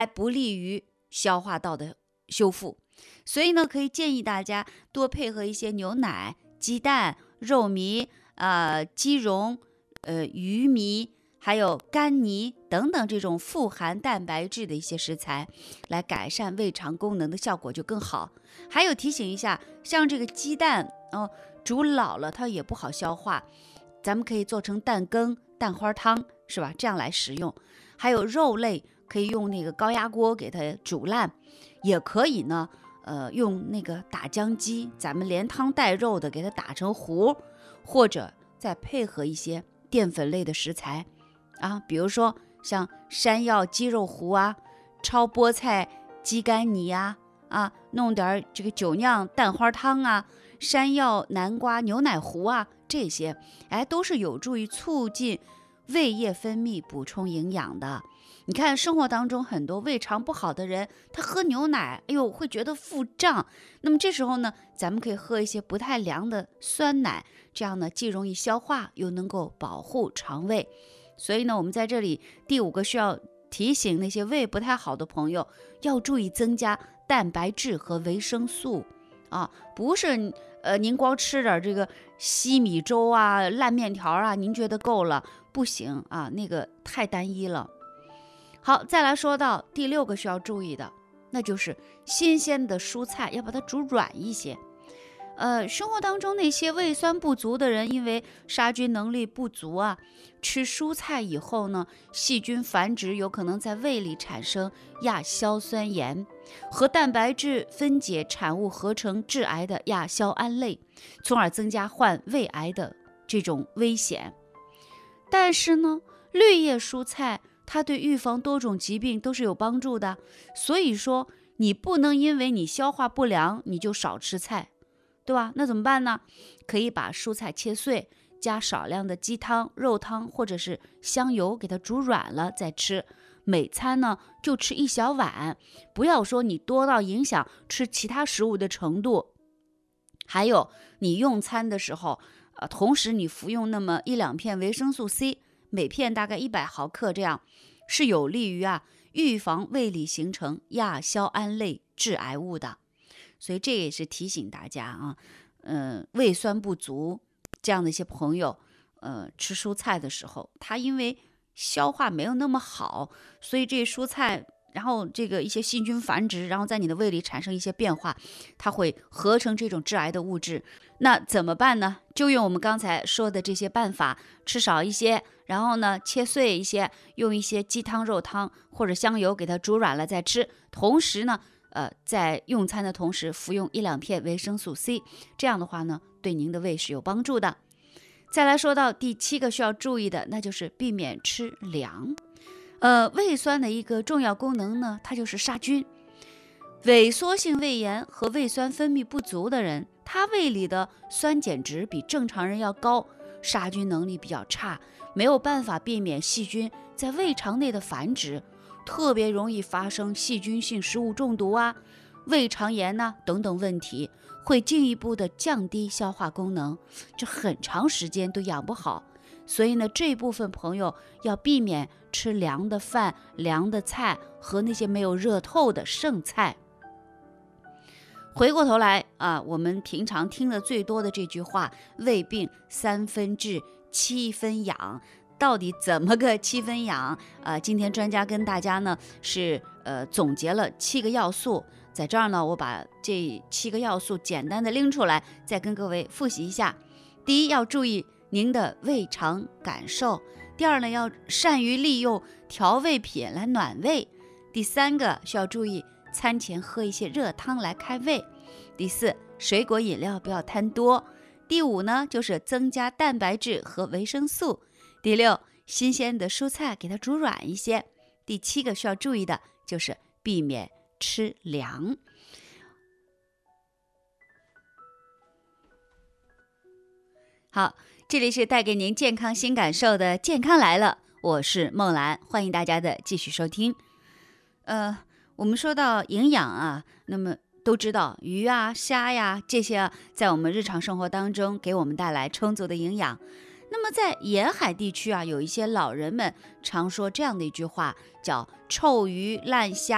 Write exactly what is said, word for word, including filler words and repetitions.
还不利于消化道的修复。所以呢，可以建议大家多配合一些牛奶、鸡蛋、肉糜、呃鸡蓉、呃鱼糜，还有干泥等等这种富含蛋白质的一些食材，来改善胃肠功能的效果就更好。还有提醒一下，像这个鸡蛋哦，煮老了它也不好消化，咱们可以做成蛋羹、蛋花汤，是吧？这样来食用。还有肉类可以用那个高压锅给它煮烂，也可以呢，呃，用那个打浆机，咱们连汤带肉的给它打成糊，或者再配合一些淀粉类的食材啊，比如说像山药鸡肉糊啊，焯菠菜鸡肝泥啊，啊，弄点这个酒酿蛋花汤啊，山药南瓜牛奶糊啊，这些哎都是有助于促进胃液分泌，补充营养的。你看生活当中很多胃肠不好的人，他喝牛奶，哎呦会觉得腹胀。那么这时候呢，咱们可以喝一些不太凉的酸奶，这样呢既容易消化，又能够保护肠胃。所以呢，我们在这里第五个需要提醒那些胃不太好的朋友，要注意增加蛋白质和维生素啊，不是呃您光吃点这个稀米粥啊、烂面条啊，您觉得够了？不行啊，那个太单一了。好，再来说到第六个需要注意的，那就是新鲜的蔬菜要把它煮软一些。呃，生活当中那些胃酸不足的人，因为杀菌能力不足啊，吃蔬菜以后呢，细菌繁殖有可能在胃里产生亚硝酸盐，和蛋白质分解产物合成致癌的亚硝胺类，从而增加患胃癌的这种危险。但是呢，绿叶蔬菜它对预防多种疾病都是有帮助的，所以说你不能因为你消化不良你就少吃菜，对吧？那怎么办呢？可以把蔬菜切碎，加少量的鸡汤、肉汤或者是香油给它煮软了再吃。每餐呢就吃一小碗，不要说你多到影响吃其他食物的程度。还有你用餐的时候，呃，同时你服用那么一两片维生素 C， 每片大概一百毫克，这样是有利于啊预防胃里形成亚硝胺类致癌物的。所以这也是提醒大家啊，呃，胃酸不足这样的一些朋友，呃，吃蔬菜的时候，他因为消化没有那么好，所以这蔬菜，然后这个一些细菌繁殖，然后在你的胃里产生一些变化，它会合成这种致癌的物质。那怎么办呢？就用我们刚才说的这些办法，吃少一些，然后呢切碎一些，用一些鸡汤、肉汤或者香油给它煮软了再吃。同时呢，呃，在用餐的同时服用一两片维生素 C， 这样的话呢，对您的胃是有帮助的。再来说到第七个需要注意的，那就是避免吃凉。呃，胃酸的一个重要功能呢，它就是杀菌。萎缩性胃炎和胃酸分泌不足的人，他胃里的酸碱值比正常人要高，杀菌能力比较差，没有办法避免细菌在胃肠内的繁殖，特别容易发生细菌性食物中毒啊、胃肠炎呐、啊、等等问题，会进一步的降低消化功能，这很长时间都养不好。所以呢，这部分朋友要避免吃凉的饭、凉的菜和那些没有热透的剩菜。回过头来啊，我们平常听的最多的这句话，胃病三分治，七分养，到底怎么个七分养？呃，今天专家跟大家呢是呃总结了七个要素，在这儿呢，我把这七个要素简单的拎出来，再跟各位复习一下。第一，要注意您的胃肠感受；第二呢，要善于利用调味品来暖胃；第三个需要注意餐前喝一些热汤来开胃；第四，水果饮料不要贪多；第五呢，就是增加蛋白质和维生素；第六，新鲜的蔬菜给它煮软一些；第七个需要注意的就是避免吃凉。好，这里是带给您健康新感受的健康来了，我是梦兰，欢迎大家的继续收听。呃，我们说到营养啊，那么都知道鱼啊、虾呀这些啊，在我们日常生活当中给我们带来充足的营养。那么在沿海地区啊，有一些老人们常说这样的一句话，叫臭鱼烂虾